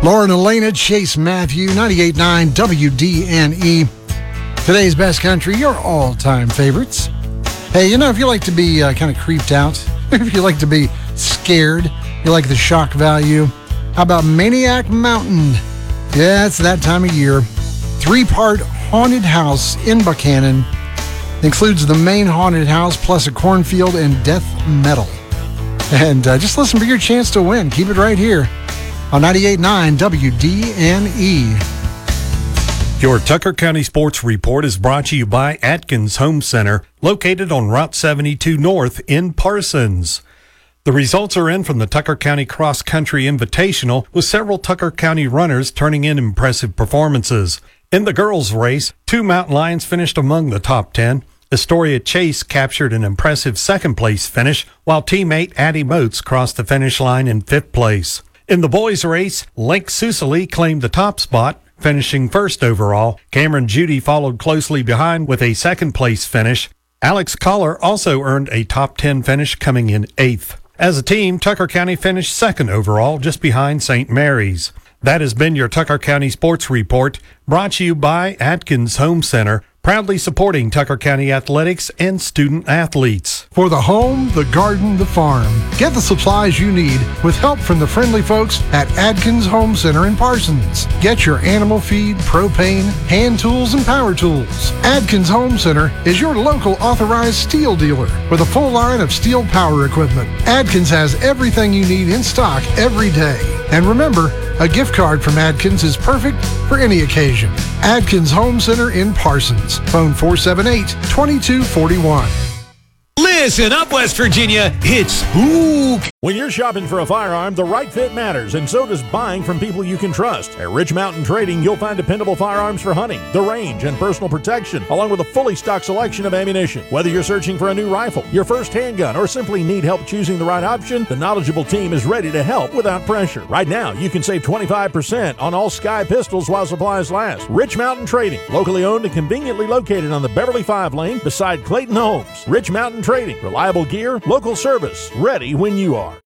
Lauren Elena, Chase Matthew, 98.9 WDNE. Today's Best Country, your all-time favorites. Hey, if you like to be kind of creeped out, if you like to be scared, you like the shock value, how about Maniac Mountain? Yeah, it's that time of year. 3-part haunted house in Buchanan. Includes the main haunted house plus a cornfield and death metal. And just listen for your chance to win. Keep it right here on 98.9 WDNE. Your Tucker County Sports Report is brought to you by Atkins Home Center, located on Route 72 North in Parsons. The results are in from the Tucker County Cross Country Invitational, with several Tucker County runners turning in impressive performances. In the girls' race, 2 Mountain Lions finished among the top 10. Astoria Chase captured an impressive second-place finish, while teammate Addie Moats crossed the finish line in 5th place. In the boys' race, Link Susili claimed the top spot, finishing first overall. Cameron Judy followed closely behind with a second-place finish. Alex Collar also earned a top 10 finish, coming in 8th. As a team, Tucker County finished second overall, just behind St. Mary's. That has been your Tucker County Sports Report, brought to you by Atkins Home Center, proudly supporting Tucker County athletics and student athletes. For the home, the garden, the farm, get the supplies you need with help from the friendly folks at Adkins Home Center in Parsons. Get your animal feed, propane, hand tools, and power tools. Adkins Home Center is your local authorized steel dealer with a full line of steel power equipment. Adkins has everything you need in stock every day. And remember, a gift card from Adkins is perfect for any occasion. Adkins Home Center in Parsons. Phone 478-2241. Listen up, West Virginia. It's Spook. When you're shopping for a firearm, the right fit matters, and so does buying from people you can trust. At Rich Mountain Trading, you'll find dependable firearms for hunting, the range, and personal protection, along with a fully stocked selection of ammunition. Whether you're searching for a new rifle, your first handgun, or simply need help choosing the right option, the knowledgeable team is ready to help without pressure. Right now, you can save 25% on all Sky pistols while supplies last. Rich Mountain Trading, locally owned and conveniently located on the Beverly 5 lane beside Clayton Homes. Rich Mountain Trading, reliable gear, local service, ready when you are.